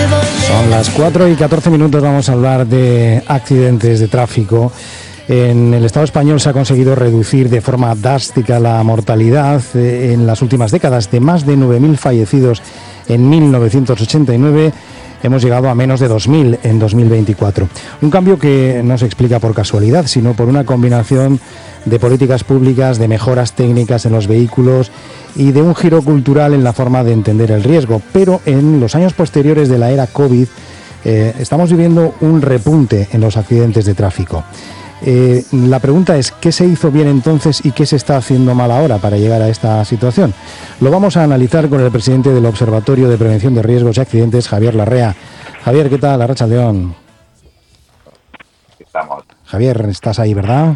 Son las 4:14, vamos a hablar de accidentes de tráfico. En el Estado español se ha conseguido reducir de forma drástica la mortalidad en las últimas décadas. De más de 9.000 fallecidos en 1989, hemos llegado a menos de 2.000 en 2024. Un cambio que no se explica por casualidad, sino por una combinación de políticas públicas, de mejoras técnicas en los vehículos y de un giro cultural en la forma de entender el riesgo. Pero en los años posteriores de la era COVID estamos viviendo un repunte en los accidentes de tráfico. La pregunta es, ¿qué se hizo bien entonces y qué se está haciendo mal ahora para llegar a esta situación? Lo vamos a analizar con el presidente del Observatorio de Prevención de Riesgos y Accidentes, Javier Larrea. Javier, ¿qué tal? Arratsaldeon. Estamos. Javier, estás ahí, ¿verdad?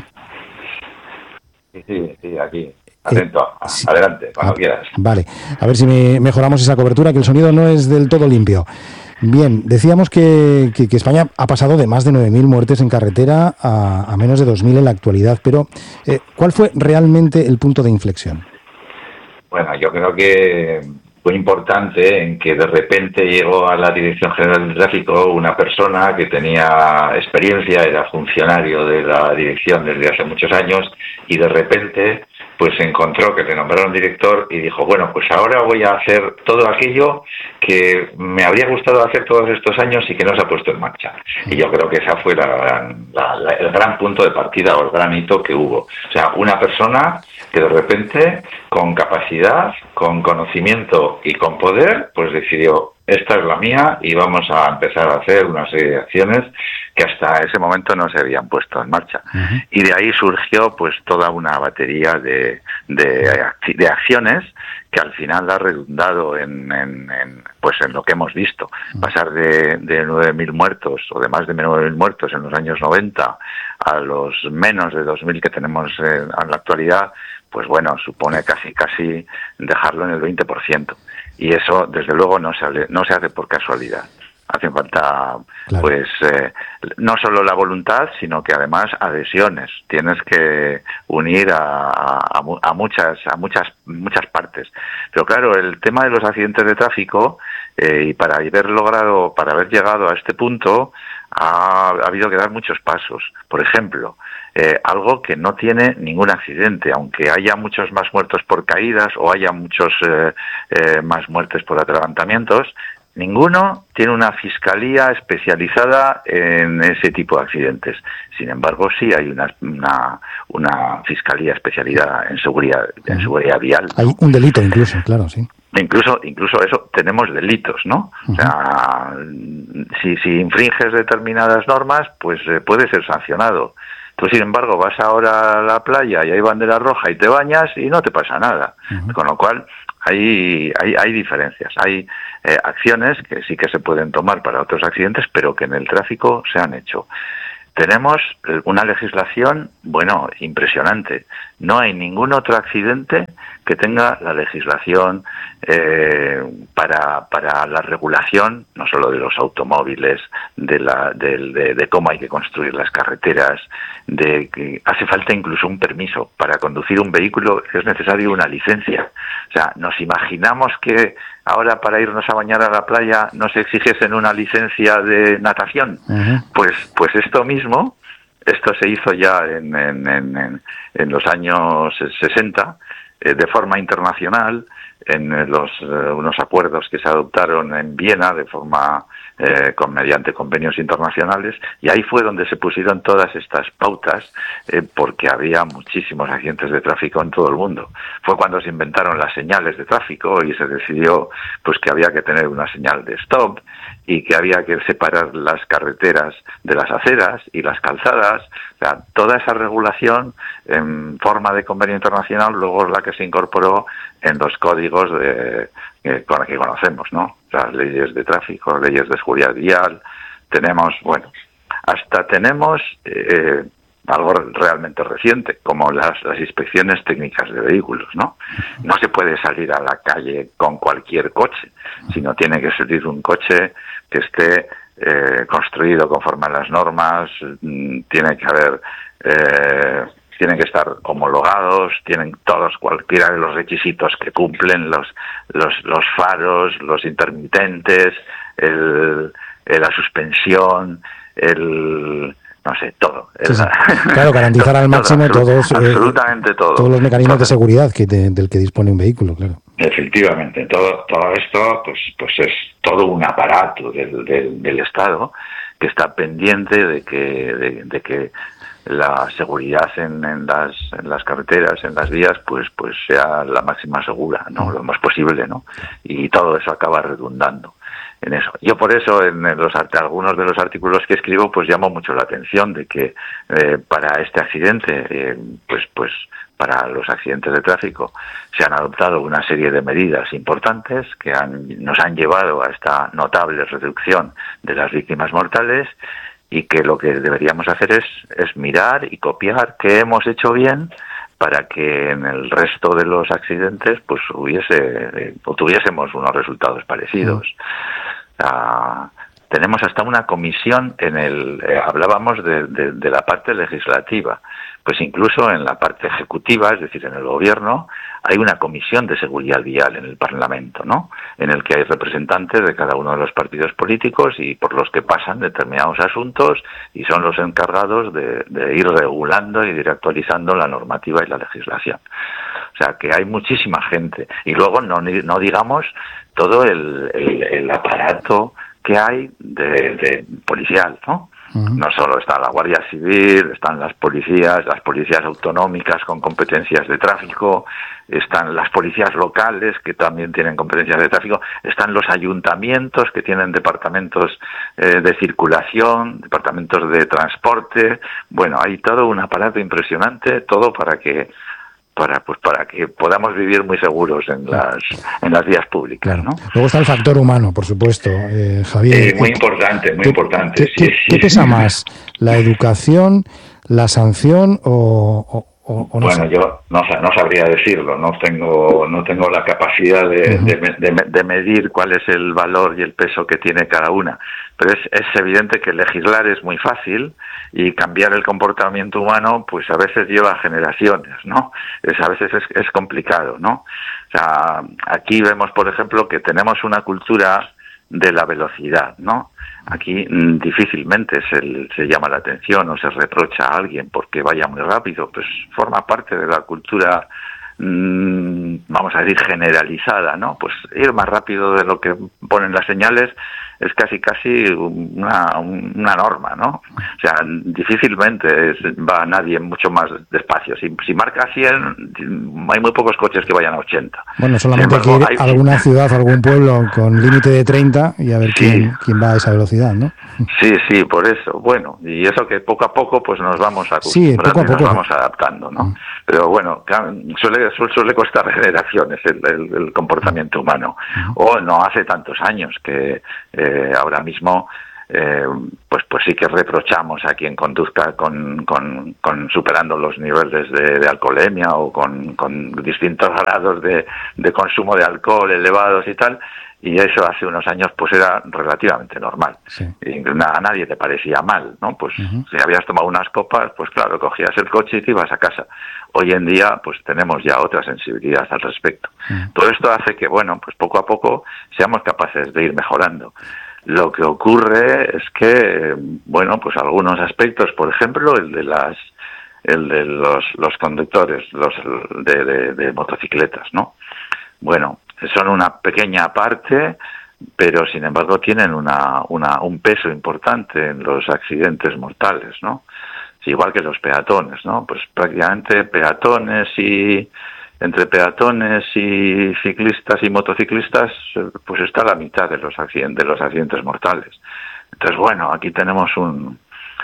Sí, aquí. Atento. Sí. Adelante, cuando quieras. Vale. A ver si mejoramos esa cobertura, que el sonido no es del todo limpio. Bien, decíamos que España ha pasado de más de 9.000 muertes en carretera a menos de 2.000 en la actualidad, pero ¿cuál fue realmente el punto de inflexión? Bueno, yo creo que fue importante en que de repente llegó a la Dirección General de Tráfico una persona que tenía experiencia, era funcionario de la dirección desde hace muchos años, y de repente pues se encontró que le nombraron director y dijo, bueno, pues ahora voy a hacer todo aquello que me habría gustado hacer todos estos años y que no se ha puesto en marcha. Y yo creo que esa fue el gran punto de partida o el gran hito que hubo. O sea, una persona que de repente, con capacidad, con conocimiento y con poder, pues decidió, esta es la mía y vamos a empezar a hacer una serie de acciones que hasta ese momento no se habían puesto en marcha. Uh-huh. Y de ahí surgió pues toda una batería de acciones que al final ha redundado en lo que hemos visto. Pasar de 9.000 muertos o de más de 9.000 muertos en los años 90 a los menos de 2.000 que tenemos en la actualidad, pues bueno, supone casi dejarlo en el 20%. Y eso, desde luego, no se hace por casualidad. Hace falta, claro, pues, no solo la voluntad, sino que además adhesiones. Tienes que unir a muchas partes. Pero claro, el tema de los accidentes de tráfico, y para haber llegado a este punto, ha habido que dar muchos pasos. Por ejemplo, algo que no tiene ningún accidente, aunque haya muchos más muertos por caídas o haya muchos más muertes por atragantamientos, ninguno tiene una fiscalía especializada en ese tipo de accidentes. Sin embargo, sí hay una fiscalía especializada en seguridad vial, ¿no? Hay un delito incluso, claro, sí. Incluso eso, tenemos delitos, ¿no? Uh-huh. O sea, si infringes determinadas normas, pues puedes ser sancionado. Tú, sin embargo, vas ahora a la playa y hay bandera roja y te bañas y no te pasa nada. Uh-huh. Con lo cual, hay diferencias. Hay acciones que sí que se pueden tomar para otros accidentes, pero que en el tráfico se han hecho. Tenemos una legislación, bueno, impresionante. No hay ningún otro accidente que tenga la legislación para la regulación, no solo de los automóviles, de cómo hay que construir las carreteras, de que hace falta incluso un permiso. Para conducir un vehículo es necesario una licencia. O sea, nos imaginamos que ahora para irnos a bañar a la playa nos exigiesen una licencia de natación. Uh-huh. Pues esto mismo, esto se hizo ya en los años 60, de forma internacional, en unos acuerdos que se adoptaron en Viena de forma mediante convenios internacionales, y ahí fue donde se pusieron todas estas pautas, porque había muchísimos accidentes de tráfico en todo el mundo. Fue cuando se inventaron las señales de tráfico y se decidió pues que había que tener una señal de stop y que había que separar las carreteras de las aceras y las calzadas. O sea, toda esa regulación en forma de convenio internacional luego es la que se incorporó en los códigos que conocemos, ¿no? Las leyes de tráfico, leyes de seguridad vial. Tenemos algo realmente reciente, como las inspecciones técnicas de vehículos, ¿no? No se puede salir a la calle con cualquier coche, sino tiene que salir un coche que esté construido conforme a las normas, tiene que haber tienen que estar homologados, tienen todos cualquiera de los requisitos que cumplen los faros, los intermitentes, la suspensión, no sé, todo. Sí. Claro, garantizar al máximo absolutamente todo. Todos los mecanismos de seguridad del que dispone un vehículo, claro. Efectivamente, todo esto pues es todo un aparato del Estado que está pendiente de que la seguridad en las carreteras, en las vías, pues sea la máxima segura, ¿no? Lo más posible, ¿no? Y todo eso acaba redundando en eso. Yo por eso en algunos de los artículos que escribo pues llamo mucho la atención de que para este accidente, pues para los accidentes de tráfico se han adoptado una serie de medidas importantes que nos han llevado a esta notable reducción de las víctimas mortales, y que lo que deberíamos hacer es mirar y copiar qué hemos hecho bien para que en el resto de los accidentes pues tuviésemos unos resultados parecidos. Tenemos hasta una comisión hablábamos de la parte legislativa, pues incluso en la parte ejecutiva, es decir, en el gobierno, hay una comisión de seguridad vial en el Parlamento, ¿no? En el que hay representantes de cada uno de los partidos políticos y por los que pasan determinados asuntos y son los encargados de ir regulando y de ir actualizando la normativa y la legislación. O sea, que hay muchísima gente. Y luego no digamos todo el aparato que hay de policial, ¿no? Uh-huh. No solo está la Guardia Civil, están las policías autonómicas con competencias de tráfico, están las policías locales que también tienen competencias de tráfico, están los ayuntamientos que tienen departamentos de circulación, departamentos de transporte. Bueno, hay todo un aparato impresionante, todo para que podamos vivir muy seguros en las vías públicas, claro, ¿no? Luego está el factor humano, por supuesto, Javier. Muy importante. ¿Qué pesa más, la educación, la sanción o no? Bueno, yo no sabría decirlo, no tengo la capacidad de medir cuál es el valor y el peso que tiene cada una, pero es evidente que legislar es muy fácil y cambiar el comportamiento humano pues a veces lleva generaciones, ¿no? A veces es complicado, ¿no? O sea, aquí vemos, por ejemplo, que tenemos una cultura de la velocidad, ¿no? Aquí difícilmente se llama la atención o se reprocha a alguien porque vaya muy rápido, pues forma parte de la cultura, vamos a decir, generalizada, ¿no? Pues ir más rápido de lo que ponen las señales es casi una norma, ¿no? O sea, difícilmente va nadie mucho más despacio. Si marca 100, hay muy pocos coches que vayan a 80. Bueno, solamente hay que ir a alguna ciudad, a algún pueblo con límite de 30 y a ver quién va a esa velocidad, ¿no? Sí, por eso. Bueno, y eso que poco a poco pues nos vamos acostumbrando, nos vamos adaptando, ¿no? Pero bueno, suele costar generaciones el comportamiento humano. O no hace tantos años que ahora mismo pues sí que reprochamos a quien conduzca con superando los niveles de alcoholemia o con distintos grados de consumo de alcohol elevados y tal, y eso hace unos años pues era relativamente normal. Sí. Y a nadie te parecía mal, ¿no? Pues si habías tomado unas copas, pues claro, cogías el coche y te ibas a casa. Hoy en día pues tenemos ya otra sensibilidad al respecto. Todo esto hace que, bueno, pues poco a poco seamos capaces de ir mejorando. Lo que ocurre es que, bueno, pues algunos aspectos, por ejemplo, el de los conductores, de motocicletas, ¿no? Bueno, son una pequeña parte, pero sin embargo tienen un peso importante en los accidentes mortales, ¿no? Igual que los peatones, ¿no? Pues prácticamente entre peatones y ciclistas y motociclistas, pues está la mitad de los accidentes mortales. Entonces, bueno, aquí tenemos un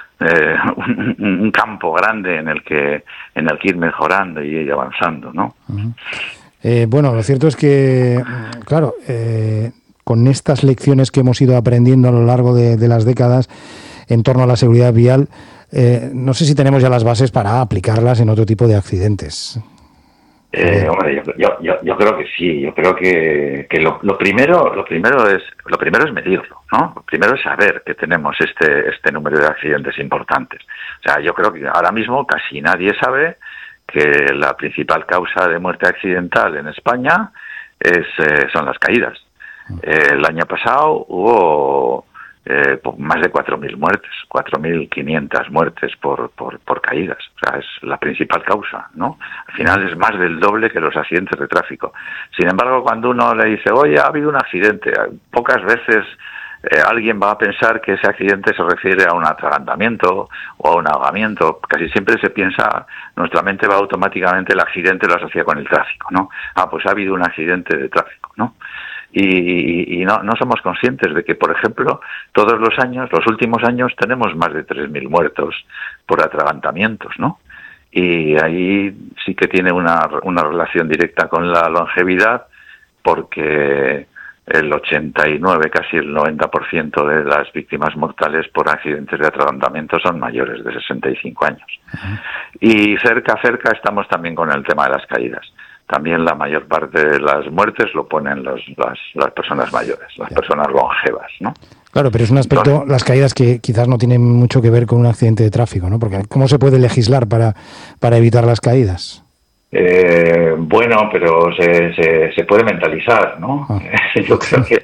campo grande en el que ir mejorando y ir avanzando, ¿no? Uh-huh. Bueno, lo cierto es que, claro, con estas lecciones que hemos ido aprendiendo a lo largo de las décadas en torno a la seguridad vial, no sé si tenemos ya las bases para aplicarlas en otro tipo de accidentes. Hombre, yo creo que sí. Yo creo que lo primero es medirlo, ¿no? Lo primero es saber que tenemos este número de accidentes importantes. O sea, yo creo que ahora mismo casi nadie sabe que la principal causa de muerte accidental en España son las caídas. El año pasado hubo más de 4.000 muertes, 4.500 muertes por caídas. O sea, es la principal causa, ¿no? Al final es más del doble que los accidentes de tráfico. Sin embargo, cuando uno le dice, oye, ha habido un accidente, pocas veces alguien va a pensar que ese accidente se refiere a un atragantamiento o a un ahogamiento. Casi siempre se piensa, nuestra mente va automáticamente, el accidente lo asocia con el tráfico, ¿no? Pues ha habido un accidente de tráfico, ¿no? Y no somos conscientes de que, por ejemplo, todos los años, los últimos años, tenemos más de 3.000 muertos por atragantamientos, ¿no? Y ahí sí que tiene una relación directa con la longevidad, porque el 89, casi el 90% de las víctimas mortales por accidentes de atragantamiento son mayores de 65 años. Y cerca estamos también con el tema de las caídas. También la mayor parte de las muertes lo ponen las personas mayores, las personas longevas, ¿no? Claro, pero es un aspecto, entonces, las caídas, que quizás no tienen mucho que ver con un accidente de tráfico, ¿no? Porque ¿cómo se puede legislar para evitar las caídas? Bueno, pero se puede mentalizar, ¿no? Yo creo que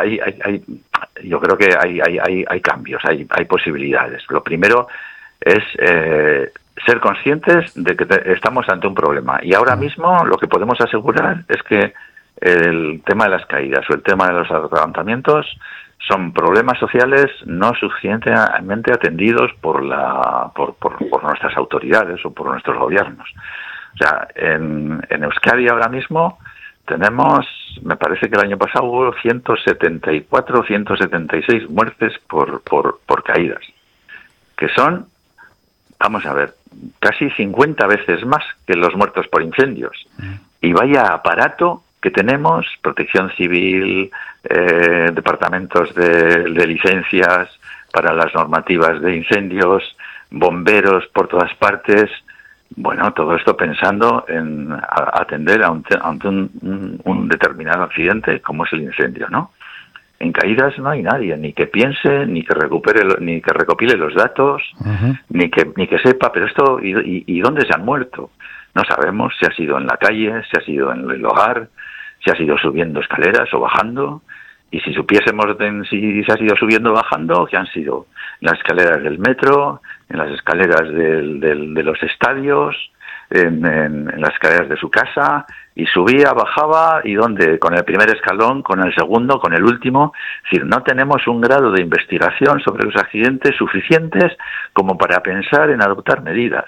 hay cambios, hay posibilidades. Lo primero es ser conscientes de que estamos ante un problema, y ahora mismo lo que podemos asegurar es que el tema de las caídas o el tema de los atragantamientos son problemas sociales no suficientemente atendidos por nuestras autoridades o por nuestros gobiernos. O sea, en Euskadi ahora mismo tenemos, me parece que el año pasado hubo 174 o 176 muertes por caídas, que son, vamos a ver, casi 50 veces más que los muertos por incendios. Y vaya aparato que tenemos, protección civil, departamentos de licencias para las normativas de incendios, bomberos por todas partes. Bueno, todo esto pensando en atender ante un determinado accidente como es el incendio, ¿no? En caídas no hay nadie, ni que piense, ni que recopile los datos, ni que sepa, pero esto, ¿y dónde se han muerto? No sabemos si ha sido en la calle, si ha sido en el hogar, si ha sido subiendo escaleras o bajando. Y si supiésemos si se ha sido subiendo o bajando, que han sido en las escaleras del metro, en las escaleras de los estadios, en las escaleras de su casa, y subía, bajaba, y dónde, con el primer escalón, con el segundo, con el último. Es decir, no tenemos un grado de investigación sobre los accidentes suficientes como para pensar en adoptar medidas.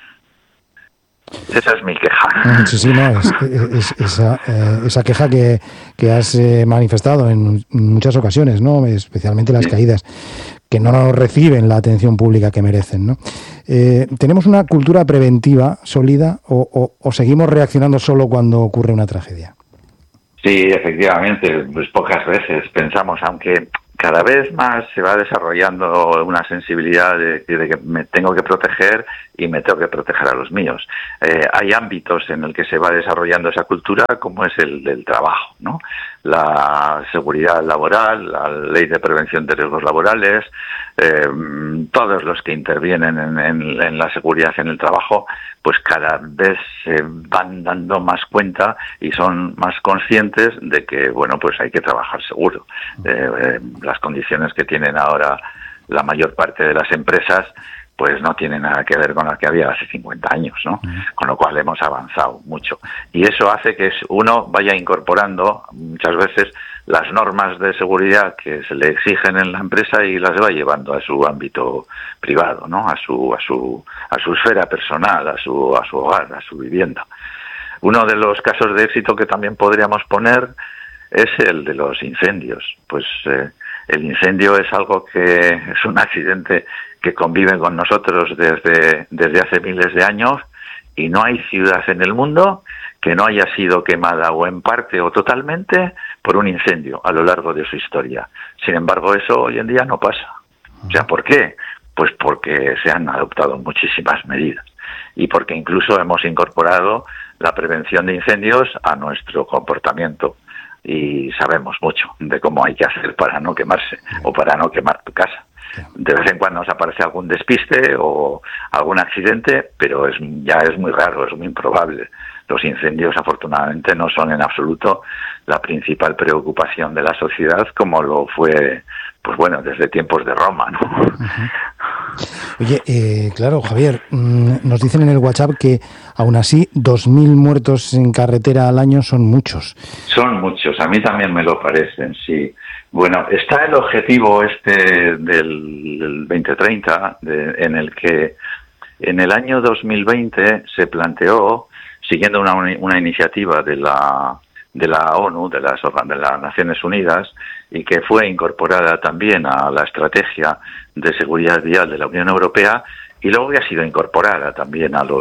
Esa es mi queja. Sí, no, esa queja que has manifestado en muchas ocasiones, ¿no? Especialmente las caídas, que no reciben la atención pública que merecen, ¿no? ¿Tenemos una cultura preventiva sólida o seguimos reaccionando solo cuando ocurre una tragedia? Sí, efectivamente, pues pocas veces pensamos, aunque cada vez más se va desarrollando una sensibilidad de que me tengo que proteger y me tengo que proteger a los míos. Hay ámbitos en el que se va desarrollando esa cultura, como es el del trabajo, ¿no? La seguridad laboral, la ley de prevención de riesgos laborales, todos los que intervienen en la seguridad en el trabajo, pues cada vez se van dando más cuenta y son más conscientes de que, bueno, pues hay que trabajar seguro. Las condiciones que tienen ahora la mayor parte de las empresas, pues no tienen nada que ver con las que había hace 50 años, ¿no? Con lo cual hemos avanzado mucho. Y eso hace que uno vaya incorporando muchas veces las normas de seguridad que se le exigen en la empresa y las va llevando a su ámbito privado, ¿no? A su esfera personal, a su hogar, a su vivienda. Uno de los casos de éxito que también podríamos poner es el de los incendios. Pues el incendio es algo que es un accidente que convive con nosotros desde hace miles de años, y no hay ciudad en el mundo que no haya sido quemada o en parte o totalmente por un incendio a lo largo de su historia. Sin embargo, eso hoy en día no pasa. O sea, ¿por qué? Pues porque se han adoptado muchísimas medidas y porque incluso hemos incorporado la prevención de incendios a nuestro comportamiento. Y sabemos mucho de cómo hay que hacer para no quemarse o para no quemar tu casa. De vez en cuando nos aparece algún despiste o algún accidente, pero ya es muy raro, es muy improbable. Los incendios, afortunadamente, no son en absoluto la principal preocupación de la sociedad, como lo fue, pues bueno, desde tiempos de Roma, ¿no? Oye, claro, Javier, nos dicen en el WhatsApp que aún así 2.000 muertos en carretera al año son muchos. Son muchos, a mí también me lo parecen, sí. Bueno, está el objetivo del 2030, en el que en el año 2020 se planteó, siguiendo una iniciativa de la ONU, de las Naciones Unidas, y que fue incorporada también a la estrategia de seguridad vial de la Unión Europea, y luego ya ha sido incorporada también a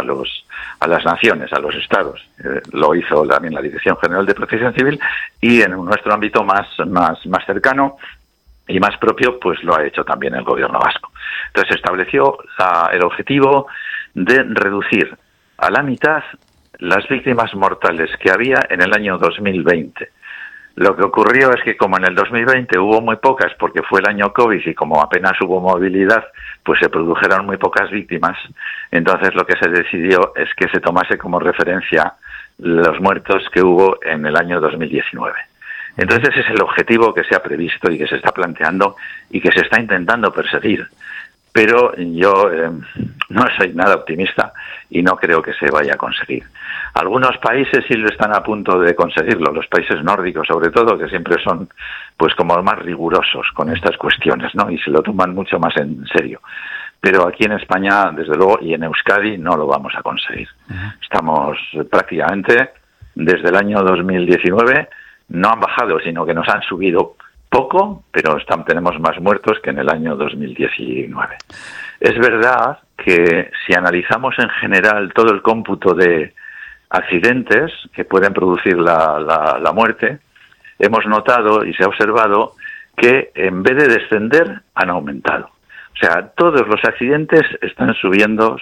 las naciones, a los estados. Lo hizo también la Dirección General de Protección Civil, y en nuestro ámbito más cercano y más propio, pues lo ha hecho también el gobierno vasco. Entonces se estableció el objetivo de reducir a la mitad las víctimas mortales que había en el año 2020. Lo que ocurrió es que como en el 2020 hubo muy pocas porque fue el año COVID y como apenas hubo movilidad, pues se produjeron muy pocas víctimas. Entonces lo que se decidió es que se tomase como referencia los muertos que hubo en el año 2019. Entonces ese es el objetivo que se ha previsto y que se está planteando y que se está intentando perseguir. Pero yo no soy nada optimista y no creo que se vaya a conseguir. Algunos países sí lo están a punto de conseguirlo, los países nórdicos sobre todo, que siempre son pues como más rigurosos con estas cuestiones, ¿no? Y se lo toman mucho más en serio. Pero aquí en España, desde luego, y en Euskadi no lo vamos a conseguir. Estamos prácticamente, desde el año 2019, no han bajado, sino que nos han subido poco, pero tenemos más muertos que en el año 2019. Es verdad que si analizamos en general todo el cómputo de accidentes que pueden producir la muerte, hemos notado y se ha observado que en vez de descender han aumentado. O sea, todos los accidentes están subiendo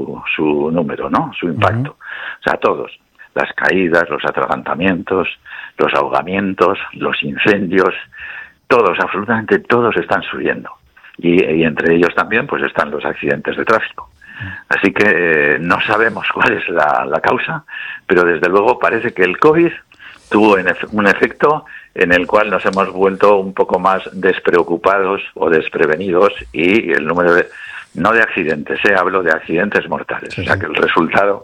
su número, ¿no? Su impacto. O sea, todos. Las caídas, los atragantamientos, los ahogamientos, los incendios, todos, absolutamente todos están subiendo. Y entre ellos también pues están los accidentes de tráfico. Así que no sabemos cuál es la causa, pero desde luego parece que el COVID tuvo un efecto en el cual nos hemos vuelto un poco más despreocupados o desprevenidos y el número no de accidentes, hablo de accidentes mortales. O sea que el resultado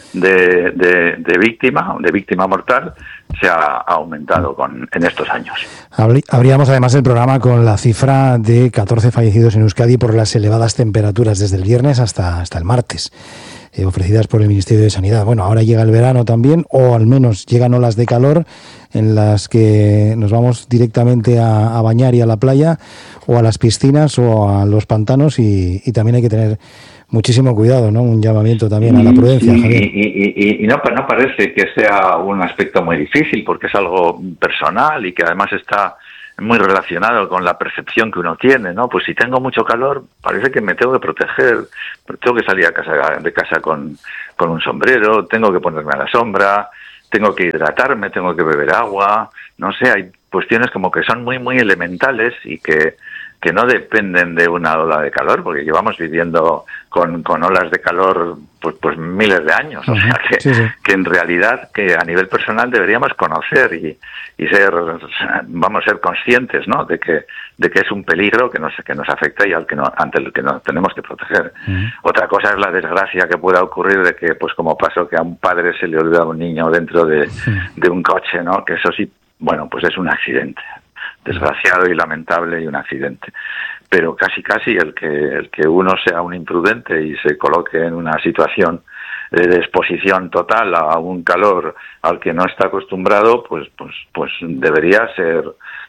de víctima mortal se ha aumentado en estos años. Abríamos además el programa con la cifra de 14 fallecidos en Euskadi por las elevadas temperaturas desde el viernes hasta el martes, ofrecidas por el Ministerio de Sanidad. Bueno, ahora llega el verano también, o al menos llegan olas de calor en las que nos vamos directamente a bañar y a la playa, o a las piscinas o a los pantanos, y también hay que tener muchísimo cuidado, ¿no? Un llamamiento también a la prudencia, Javier. Y no parece que sea un aspecto muy difícil, porque es algo personal y que además está muy relacionado con la percepción que uno tiene, ¿no? Pues si tengo mucho calor, parece que me tengo que proteger, tengo que salir de casa con un sombrero, tengo que ponerme a la sombra, tengo que hidratarme, tengo que beber agua, no sé, hay cuestiones como que son muy, muy elementales y que no dependen de una ola de calor, porque llevamos viviendo con olas de calor pues miles de años. O sea que en realidad que a nivel personal deberíamos conocer y ser conscientes, ¿no? de que es un peligro que nos afecta y ante el que nos tenemos que proteger. Otra cosa es la desgracia que pueda ocurrir de que, pues como pasó, que a un padre se le olvida a un niño dentro de un coche, ¿no? Que eso sí, bueno, pues es un accidente desgraciado y lamentable y un accidente. Pero casi el que uno sea un imprudente y se coloque en una situación de exposición total a un calor al que no está acostumbrado, pues debería ser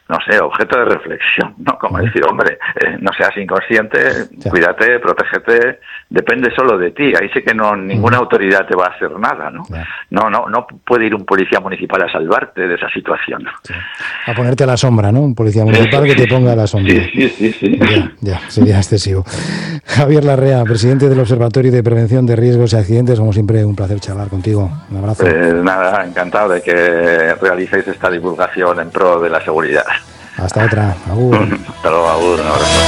no sé, objeto de reflexión, ¿no? Como decir, hombre, no seas inconsciente, cuídate, protégete, depende solo de ti. Ahí sí que ninguna autoridad te va a hacer nada, ¿no? No puede ir un policía municipal a salvarte de esa situación. Sí. A ponerte a la sombra, ¿no? Un policía municipal que te ponga a la sombra. Sí. Ya, sería excesivo. Javier Larrea, presidente del Observatorio de Prevención de Riesgos y Accidentes, como siempre, un placer charlar contigo. Un abrazo. Pues nada, encantado de que realicéis esta divulgación en pro de la seguridad. Hasta otra. Agur. Hasta luego, agur. Un abrazo.